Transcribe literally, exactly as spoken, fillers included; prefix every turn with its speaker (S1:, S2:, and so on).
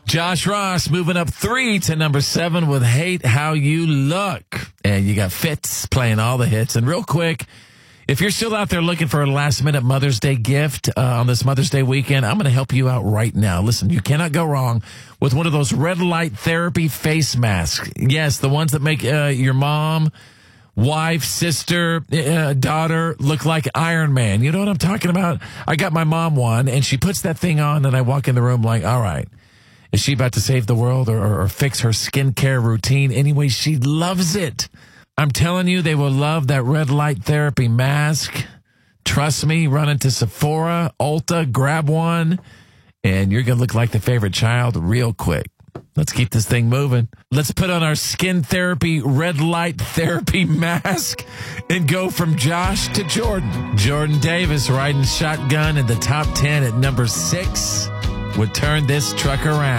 S1: Josh Ross moving up three to number seven with Hate How You Look. And you got Fitz playing all the hits. And real quick, if you're still out there looking for a last-minute Mother's Day gift uh, on this Mother's Day weekend, I'm going to help you out right now. Listen, you cannot go wrong with one of those red light therapy face masks. Yes, the ones that make uh, your mom, wife, sister, uh, daughter look like Iron Man. You know what I'm talking about? I got my mom one, and she puts that thing on, and I walk in the room like, all right, is she about to save the world or, or, or fix her skincare routine? Anyway, she loves it. I'm telling you, they will love that red light therapy mask. Trust me, run into Sephora, Ulta, grab one, and you're going to look like the favorite child real quick. Let's keep this thing moving. Let's put on our skin therapy, red light therapy mask and go from Josh to Jordan. Jordan Davis riding shotgun in the top ten at number six would turn this truck around.